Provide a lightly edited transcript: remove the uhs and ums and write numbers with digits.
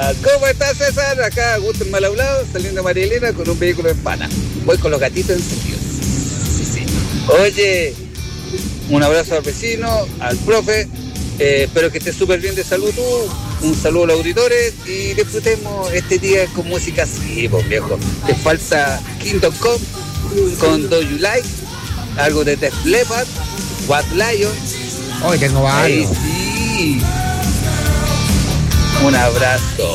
¿Cómo estás, César? Acá, Gusto en Malaulado, saliendo de María Elena con un vehículo en pana. Voy con los gatitos encendidos. Sí. Oye, un abrazo al vecino, al profe. Espero que estés súper bien de salud tú. Un saludo a los auditores y disfrutemos este día con música así, pues viejo. Te falta Kingdom Come con Do You Like, algo de Def Leppard, White Lion. Hoy tengo varios. Sí. Un abrazo.